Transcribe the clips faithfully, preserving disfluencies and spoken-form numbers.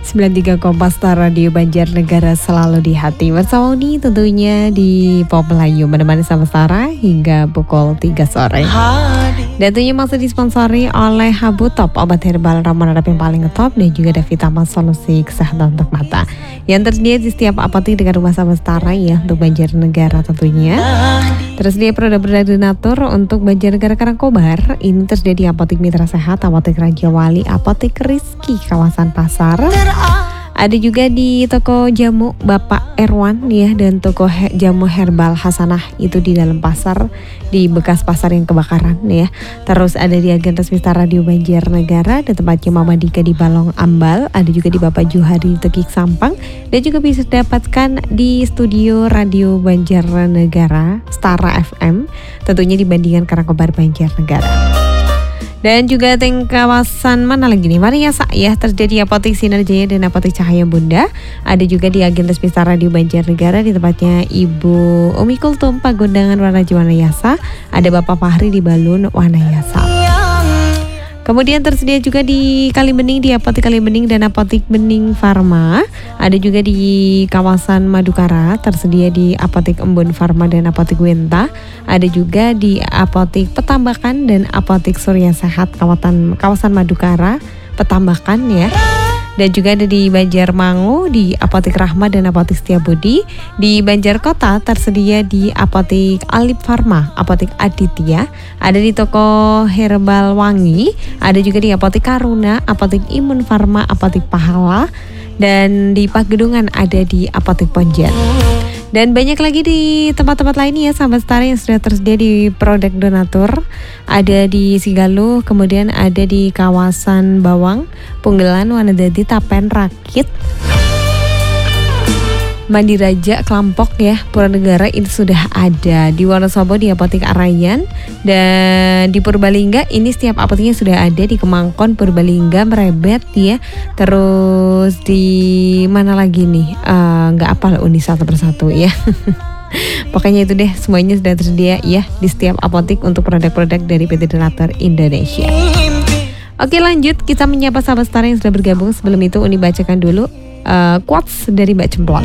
sembilan puluh tiga Kompas Radio Banjarnegara selalu di hati. Bersama Uni tentunya di Pop Melayu menemani Samastara hingga pukul tiga sore. Dan tentunya masih disponsori oleh Habu Top, obat herbal ramuan radap yang paling ngetop, dan juga ada Vitamin solusi kesehatan untuk mata yang tersedia di setiap apotek dengan rumah Samastara ya untuk Banjarnegara tentunya. Tersedia produk-produk donatur untuk Banjarnegara Karangkobar. Ini tersedia di Apotek Mitra Sehat, Apotek Raja Wali, Apotek Rizky kawasan Pasar. Ada juga di toko jamu Bapak Erwan ya, dan toko he- jamu herbal Hasanah itu di dalam pasar, di bekas pasar yang kebakaran ya. Terus ada di agen resmi Star Radio Banjarnegara, ada tempatnya Mama Dika di Balong Ambal, ada juga di Bapak Juhari di Tekik Sampang, dan juga bisa didapatkan di studio Radio Banjarnegara Stara F M, tentunya di Bandingan Karangkobar Banjarnegara. Dan juga di kawasan mana lagi nih? Mariasa ya, terjadi Apotek Sinar Jaya dan Apotek Cahaya Bunda. Ada juga di agen resmi Star Radio Banjarnegara di tempatnya Ibu Umi Kultum Pagundangan Warna Wanayasa. Ada Bapak Fahri di Balun Wanayasa. Kemudian tersedia juga di Kalibening, di Apotek Kalibening dan Apotek Bening Farma. Ada juga di kawasan Madukara, tersedia di Apotek Embun Farma dan Apotek Wenta. Ada juga di Apotek Petambakan dan Apotek Surya Sehat kawasan kawasan Madukara, Petambakan ya. Dan juga ada di Banjarmangu di Apotek Rahma dan Apotek Setiabudi. Di Banjarkota tersedia di Apotek Alip Farma, Apotek Aditya. Ada di toko Herbal Wangi. Ada juga di Apotek Karuna, Apotek Imun Farma, Apotek Pahala. Dan di Pagedungan ada di Apotek Ponjen. Dan banyak lagi di tempat-tempat lainnya ya sahabat Setara yang sudah tersedia di produk donatur. Ada di Sigaluh, kemudian ada di kawasan Bawang, Punggelan, Wanadadi, Tapen, Rakit, Mandi Raja, Klampok ya, Puranegara ini sudah ada. Di Wonosobo di Apotek Arayan, dan di Purbalingga ini setiap apoteknya sudah ada. Di Kemangkon, Purbalingga, Merebet ya. Terus di mana lagi nih? Uh, nggak apa lah Uni satu persatu ya. Pokoknya itu deh, semuanya sudah tersedia ya di setiap apotek untuk produk-produk dari P T Donatur Indonesia. Oke, lanjut kita menyapa sahabat Setara yang sudah bergabung. Sebelum itu Uni bacakan dulu uh, quotes dari Mbak Cemplon.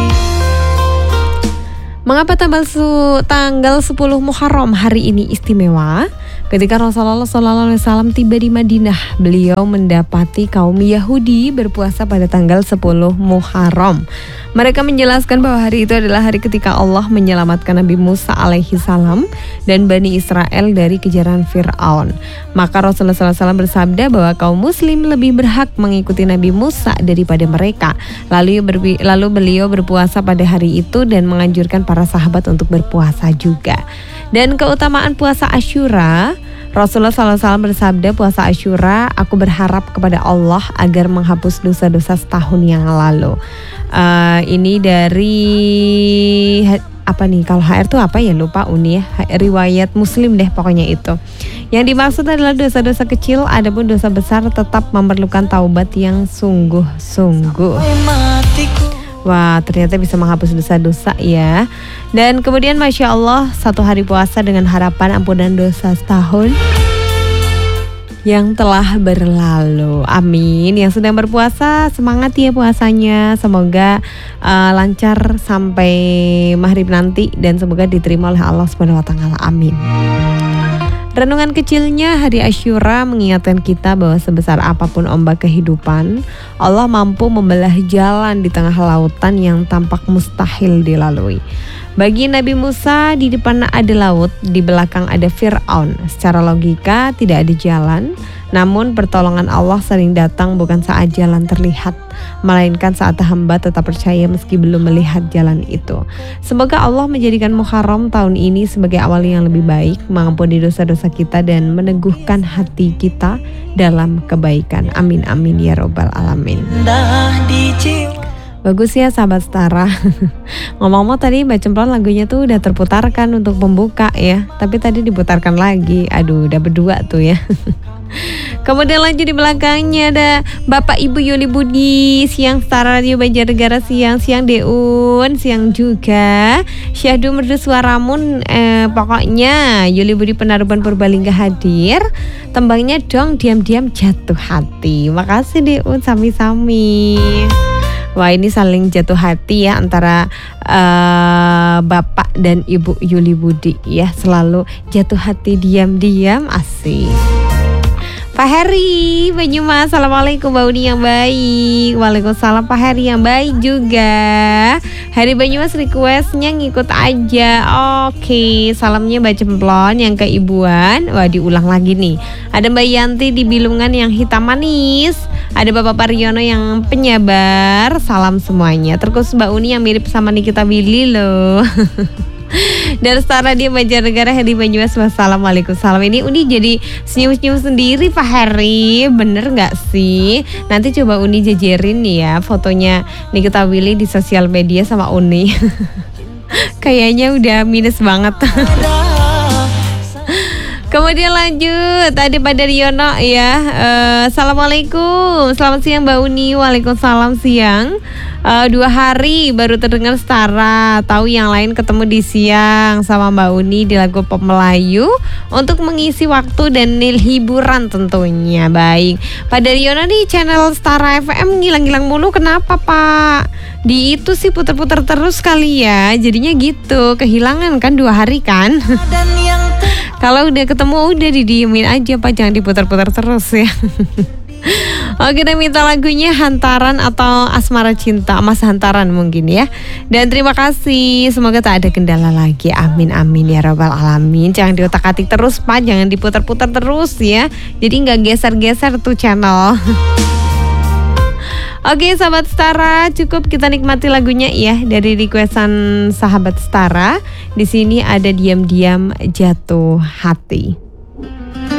Mengapa tanggal, su- tanggal sepuluh Muharram hari ini istimewa? Ketika Rasulullah shallallahu alaihi wasallam tiba di Madinah, beliau mendapati kaum Yahudi berpuasa pada tanggal sepuluh Muharram. Mereka menjelaskan bahwa hari itu adalah hari ketika Allah menyelamatkan Nabi Musa alaihi salam dan Bani Israel dari kejaran Fir'aun. Maka Rasulullah shallallahu alaihi wasallam bersabda bahwa kaum muslim lebih berhak mengikuti Nabi Musa daripada mereka. Lalu, berbi- lalu beliau berpuasa pada hari itu dan menganjurkan para sahabat untuk berpuasa juga. Dan keutamaan puasa Asyura, Rasulullah shallallahu alaihi wasallam bersabda, puasa Asyura, aku berharap kepada Allah agar menghapus dosa-dosa setahun yang lalu. Uh, ini dari apa nih, kalau H R tuh apa ya, lupa Uni ya, riwayat Muslim deh pokoknya itu. Yang dimaksud adalah dosa-dosa kecil, adapun dosa besar tetap memerlukan taubat yang sungguh-sungguh. Wah, ternyata bisa menghapus dosa-dosa ya. Dan kemudian Masya Allah, satu hari puasa dengan harapan ampunan dosa setahun yang telah berlalu. Amin. Yang sedang berpuasa, semangat ya puasanya. Semoga uh, lancar sampai maghrib nanti dan semoga diterima oleh Allah subhanahu wa taala. Amin. Renungan kecilnya hari Asyura mengingatkan kita bahwa sebesar apapun ombak kehidupan, Allah mampu membelah jalan di tengah lautan yang tampak mustahil dilalui. Bagi Nabi Musa, di depan ada laut, di belakang ada Fir'aun. Secara logika tidak ada jalan, namun pertolongan Allah sering datang bukan saat jalan terlihat, melainkan saat hamba tetap percaya meski belum melihat jalan itu. Semoga Allah menjadikan Muharram tahun ini sebagai awal yang lebih baik, mengampuni dosa-dosa kita dan meneguhkan hati kita dalam kebaikan. Amin amin ya robbal alamin. Bagus ya sahabat Setara. Ngomong-ngomong tadi Mbak Cemplon lagunya tuh udah terputarkan untuk pembuka ya, tapi tadi diputarkan lagi. Aduh, udah berdua tuh ya. Kemudian lanjut di belakangnya ada Bapak Ibu Yuli Budi, siang Setara Radio Banjarnegara, siang siang Deun, siang juga Syahdu Merdu Suaramun. eh, Pokoknya Yuli Budi Penaruban Purbalingga hadir. Tembangnya dong diam-diam jatuh hati. Makasih Deun, sami-sami. Wah, ini saling jatuh hati ya antara uh, Bapak dan Ibu Yuli Budi ya, selalu jatuh hati diam-diam, asik. Pak Heri Banyumas, assalamualaikum Mbak Uni yang baik. Waalaikumsalam Pak Heri yang baik juga. Heri Banyumas requestnya ngikut aja. Oke, salamnya Mbak Cemplon yang keibuan. Wah, diulang lagi nih. Ada Mbak Yanti di Bilungan yang hitam manis. Ada Bapak Pariono yang penyabar. Salam semuanya. Terus Mbak Uni yang mirip sama Nikita Willy loh. Dan Setara dia Banjarnegara, Heri Banyumas, wassalamualaikum. Salam. Ini Uni jadi senyum-senyum sendiri Pak Heri, bener gak sih? Nanti coba Uni jejerin nih ya fotonya Nikita Willy di sosial media sama Uni. Kayaknya udah minus banget. Kemudian lanjut, tadi pada Riono ya. uh, Assalamualaikum, selamat siang Mbak Uni. Waalaikumsalam siang. uh, Dua hari baru terdengar Setara. Tahu yang lain ketemu di siang sama Mbak Uni di lagu pop Melayu untuk mengisi waktu dan nil hiburan tentunya. Baik, pada Riono nih channel Setara F M ngilang-ngilang mulu. Kenapa Pak? Di itu sih puter-puter terus kali ya. Jadinya gitu, kehilangan kan dua hari kan. Kalau udah ketemu udah didiemin aja Pak, jangan diputar-putar terus ya. Oke, dan minta lagunya Hantaran atau Asmara Cinta, Mas Hantaran mungkin ya. Dan terima kasih, semoga tak ada kendala lagi. Amin amin ya rabbal alamin. Jangan diotak-atik terus Pak, jangan diputar-putar terus ya. Jadi nggak geser-geser tuh channel. Oke sahabat Setara, cukup kita nikmati lagunya ya dari requestan sahabat Setara. Di sini ada Diam-Diam Jatuh Hati.